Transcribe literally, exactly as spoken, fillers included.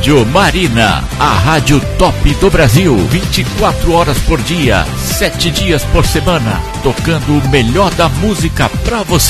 Rádio Marina, a rádio top do Brasil, vinte e quatro horas por dia, sete dias por semana, tocando o melhor da música pra você.